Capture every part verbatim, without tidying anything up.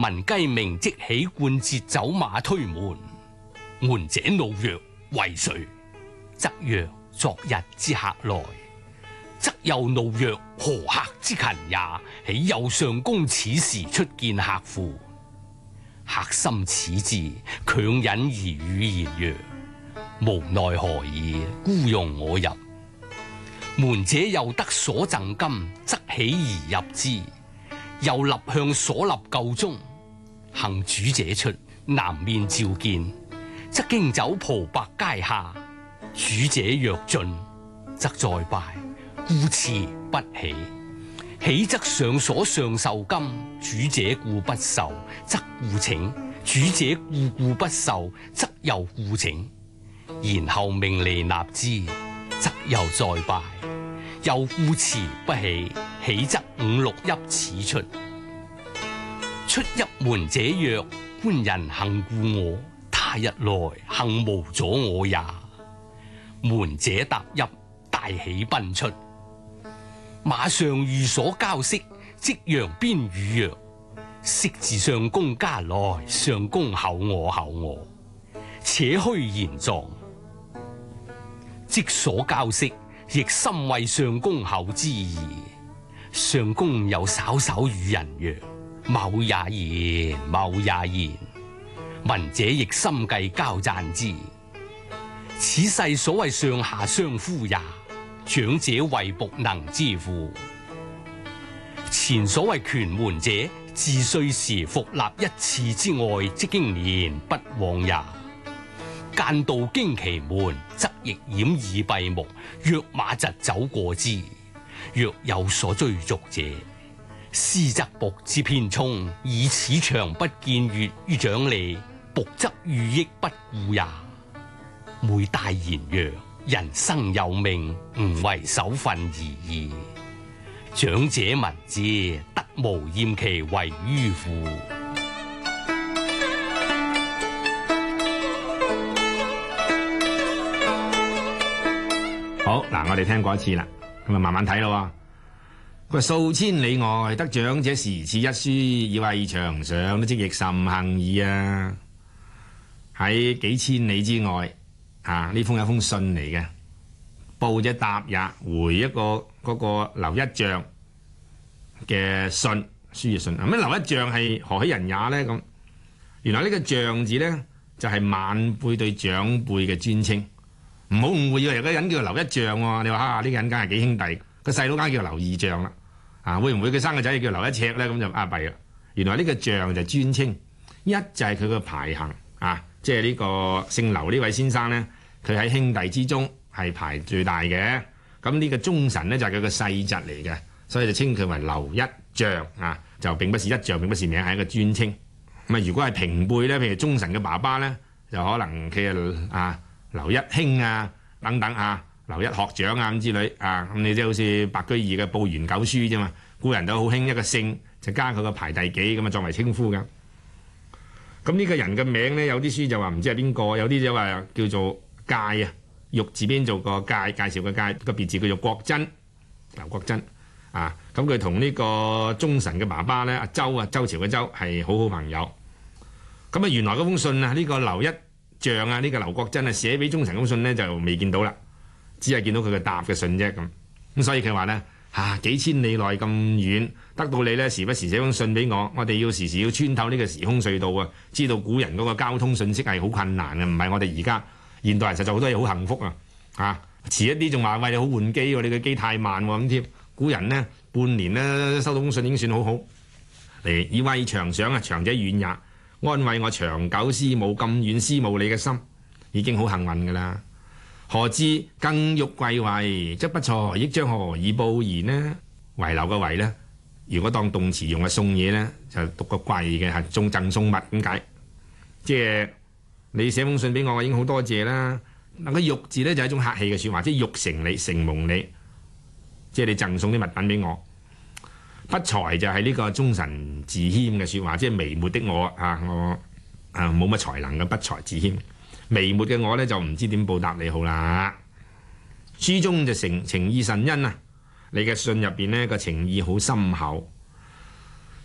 聞雞鳴即起冠節走馬推門。門者怒曰：為誰？則曰：昨日之客來。則又怒曰：何客之勤也？豈有上公此時出見客乎？客心始至，強忍而語言曰：無奈何矣，姑容我入。門者又得所贈金，則起而入之，又立向所立廄中。幸主者出，南面召見，則經走蒲白階下。主者若進，則再拜，故辭不起。起則上所上受金，主者故不受，則故請；主者故故不受，則又故請。然後命離納之，則又再拜，又故辭不起。起則五六邑始出。出邑門者曰：官人幸顧我，他日來幸無阻我也。門者答邑，大喜奔出。馬上遇所交色，即揚鞭語曰：昔自上公家來，上公厚我厚我，且虛言狀。即所交色，亦深為上公厚之意。上公又稍稍語人曰：某也言，某也言。聞者亦心計交讚之。此世所謂上下相呼也，長者為僕能之乎？前所謂權門者，自歲時復立一次之外，即經年不往也。間道經其門，則亦掩耳閉目，若馬疾走過之，若有所追逐者，斯則僕之偏衝，以此長不見月於長吏，僕則寓益不顧也。每大言曰：人生有命，吾為首分而已。長者聞之，得無厭其為迂乎？ 好嗱，我哋聽過一次啦，咁啊慢慢睇咯。佢話數千里外，得長者時賜一書，以慰長上，都即亦甚幸矣啊！喺幾千里之外。啊！呢封係一封信嚟嘅，報者答也，回一個嗰個劉一丈嘅信，書嘅信。咁劉一丈係何許人也咧？咁原來呢個丈字咧就係、是、晚輩對長輩嘅尊稱，唔好誤會以為有個人叫劉一丈喎。你話啊，呢、這個人梗係幾兄弟，個細佬梗叫劉二丈啦。啊，會唔會佢生個仔叫劉一尺咧？咁就啊弊啦。原來呢個丈就係尊稱，一就係佢個排行啊。即係呢個姓劉呢位先生咧，佢喺兄弟之中係排最大嘅。咁呢個忠臣咧就係佢個世侄嚟嘅，所以就稱佢為劉一丈啊，就並不是一丈，並不是名，係一個尊稱。咁啊，如果係平輩咧，譬如忠臣嘅爸爸咧，就可能佢啊劉一兄啊等等啊，劉一學長啊咁之類啊。咁你即係好似白居易嘅報元九書啫嘛，古人都好興一個姓就加佢個排第幾咁啊作為稱呼㗎。咁呢個人嘅名咧，有啲書就話唔知係邊個，有啲就話叫做介啊，玉字邊做個介，介紹個介，個別字叫做國珍，劉國珍啊。咁佢同呢個忠臣嘅爸爸咧，阿周啊，周朝嘅周係好好朋友。咁啊，原來嗰封信啊，呢、這個劉一丈啊，呢、這個劉國珍啊，寫俾忠臣嗰封信咧就未見到啦，只係見到佢嘅答嘅信啫咁。咁所以佢話咧。啊！幾千里內咁遠，得到你咧，時不時寫封信俾我，我哋要時時要穿透呢個時空隧道啊！知道古人嗰個交通信息係好困難嘅，唔係我哋而家現代人實在好多嘢好幸福啊！啊，遲一啲仲話喂你好換機喎，你個機太慢喎咁添。古人呢，半年呢收到封信已經算好好。嚟以慰長上啊，長者遠也，安慰我長久思慕咁遠思慕你嘅心，已經好幸運㗎啦。何至更欲貴為，則不才益將何以報然呢？遺留嘅遺呢，如果當動詞用嘅送嘢呢，就讀個貴嘅係送贈送物點解？即係你寫封信俾我，我已經好多謝啦。嗱個玉字呢，就係一種客氣嘅説話，即係玉成你承蒙你，即係你贈送啲物品俾我。不才就係呢個忠臣自謙嘅説話，即係微末的我啊，我啊冇乜才能嘅不才自謙。微末嘅我咧就唔知點報答你好啦。書中就情情意甚殷啊！你嘅信入邊呢個情意好深厚，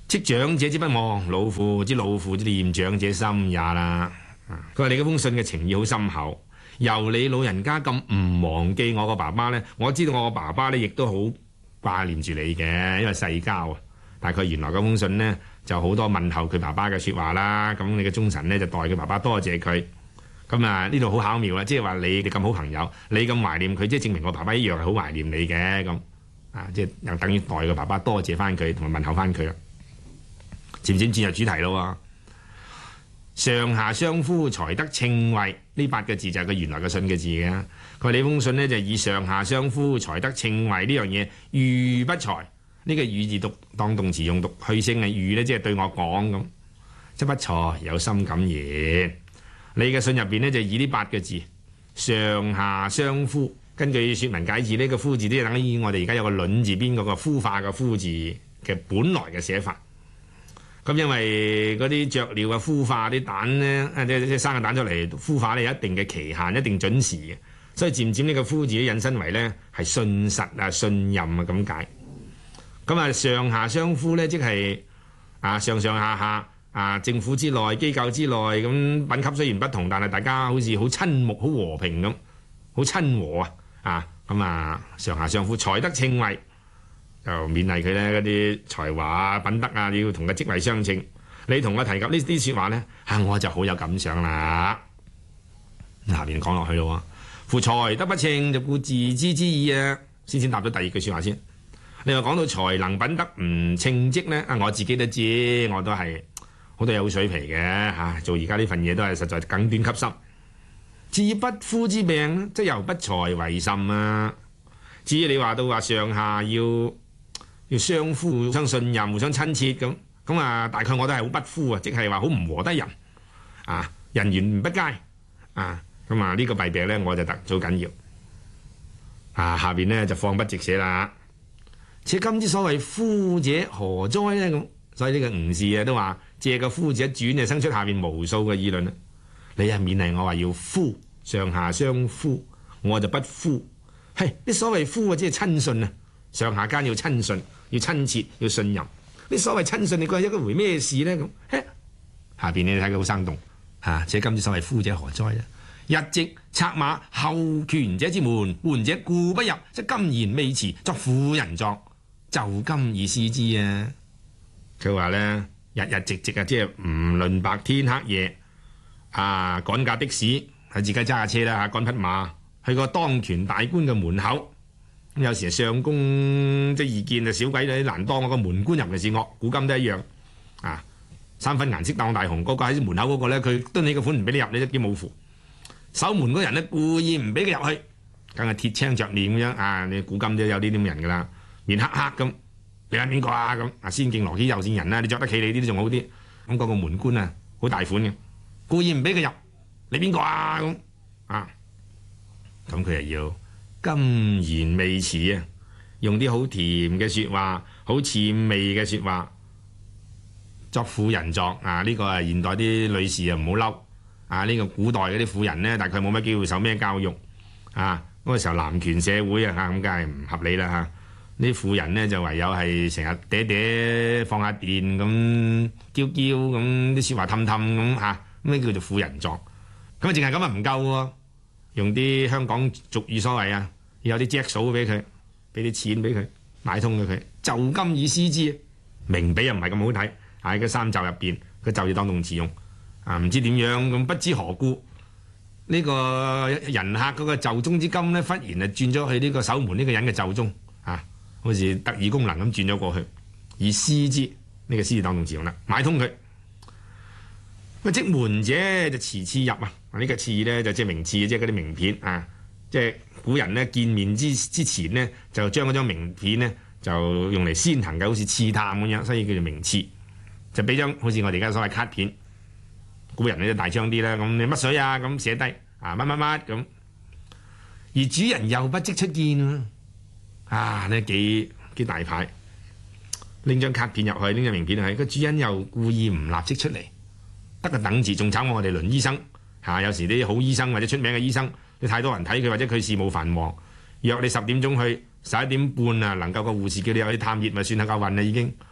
戚長者之不忘，老父之老父之念長者心也啦。佢話你嗰封信嘅情意好深厚，由你老人家咁唔忘記我個爸爸呢，我知道我個爸爸呢亦都好掛念住你嘅，因為世交啊。但係佢原來嗰封信呢，就好多問候佢爸爸嘅説話啦。咁你嘅忠臣呢，就代佢爸爸多謝佢。咁啊呢度好巧妙啦，即係話你哋咁好朋友，你咁懷念佢，即係證明我爸爸一樣係好懷念你嘅咁啊，即係又等於代佢爸爸多謝翻佢，同埋問候翻佢啦。漸漸進入主題咯。上下相呼，才得稱謂。呢八個字就係佢原來嘅信嘅字嘅。佢話你封信呢，就以上下相呼，才得稱謂呢樣嘢。喻不才，呢、這個喻字讀當動詞用讀去聲嘅喻呢，即係對我講咁。即不才有心感言。你嘅信入邊呢，就以呢八個字上下相呼。根據説文解字，呢、這個呼字都係等於我哋而家有個卵字邊嗰個孵化嘅孵字嘅本來嘅寫法。咁因為嗰啲雀鳥啊孵化啲蛋咧，即即生個蛋出嚟孵化咧有一定嘅期限，一定準時嘅，所以漸漸呢個呼字引申為咧係信實啊、信任啊咁解。咁啊上下相呼咧，即係啊上上下下啊政府之內、機構之內咁品級雖然不同，但係大家好似好親睦、好和平咁，好親和啊啊咁啊上下相呼，才得稱謂。就勉勵佢咧，嗰啲才華啊、品德啊，要同個職位相稱。你同我提及呢啲説話咧，啊，我就好有感想啦。下邊講落去咯，夫才德不稱，就故自知之矣啊。先先答咗第二句説話先。你話講到才能品德唔稱職咧，啊，我自己都知，我都係好多有水皮嘅嚇、啊。做而家呢份嘢都係實在更短級深。至不夫之病，即由不才為甚啊。至於你話到話上下要。要相呼、互相信任、互相親切咁咁啊！大概我都係好不夫啊，即係話好唔和得人啊，人緣不佳啊！咁啊，呢個弊病咧，我就特最緊要啊。下邊咧就放筆直寫啦。且今之所謂夫者何哉咧？咁所以呢個吳氏啊都話借個夫字一轉就生出下邊無數嘅議論啦。你啊勉勵我話要夫上下相呼，我就不夫。係啲所謂夫啊，即係親信啊，上下間要親信。要親切，要信任。啲所謂親信，你覺得一個回咩事咧？咁下邊你睇佢好生動嚇。且今之所謂夫者何哉咧？日夕策馬後權者之門，緩者故不入，即今言未遲，作婦人作，就今以思之啊！佢話咧，日日夕夕啊，即係唔論白天黑夜啊，趕架的士係自己揸架車啦嚇，趕匹馬去個當權大官嘅門口。有時上公即係意見啊，小鬼仔難當，個門官尤其是惡，古今都一樣啊。三分顏色當大紅，嗰個喺門口嗰個咧，佢蹲起個款唔俾你入，你都幾冇符。守門嗰人咧，故意唔俾佢入去，梗係鐵青着臉咁樣啊！你古今都有啲咁嘅人噶啦，面黑黑咁，你係邊個啊？咁啊，先敬羅衣右線人啦，你着得企理啲都仲好啲。咁嗰個門官啊，好大款嘅，故意唔俾佢入，你邊個啊？咁啊，咁佢又要。今言未遲啊！用啲好甜嘅説話，好諂媚嘅説話，作婦人作啊！呢、這個係現代啲女士啊，唔好嬲啊！呢、這個古代嗰啲婦人呢，大概冇乜機會受咩教育啊！嗰、那個時候男權社會啊，嚇咁梗係唔合理啦嚇！呢啲婦人呢，就唯有係成日嗲嗲放下電咁，嬌嬌咁啲説話氹氹咁嚇，咩叫做婦人作？咁啊，淨係咁啊唔夠喎！用啲香港俗語所謂啊，有啲隻數俾佢，俾啲錢俾佢買通咗佢，就今以思之。明比又唔係咁好睇，喺個三袖入邊，佢就要當動詞用啊，唔知點樣咁，不知何故呢、這個人客嗰個就中之金咧，忽然啊轉咗去呢個守門呢個人嘅就中啊，好似特異功能咁轉咗過去，以思之呢、這個思字當動詞用啦，買通佢。咁即門者就詞次入啊！呢、這個次咧就即係名次，即係嗰啲名片啊！即係古人咧見面之之前咧，就將嗰張名片咧就用嚟先行嘅，好似刺探咁樣，所以叫做名次。就俾張好似我哋而家所謂卡片，古人咧就大張啲啦。咁你乜水啊？咁寫低啊乜乜乜咁。而主人又不即出見啊！啊呢幾幾大牌，拎張卡片入去，拎張名片入去，個主人又故意唔立即出嚟。得個等字，仲慘過我哋輪醫生嚇、啊。有時啲好醫生或者出名嘅醫生，你太多人睇佢，或者佢事務繁忙，約你十點鐘去，十一點半啊，能夠個護士叫你入去探熱，咪算係夠運啦已經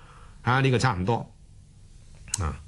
啊，呢、這個差唔多啊。